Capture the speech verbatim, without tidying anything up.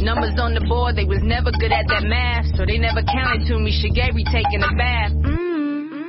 numbers on the board, they was never good at that math, so they never counted to me. Shigeri taking a bath. Mm.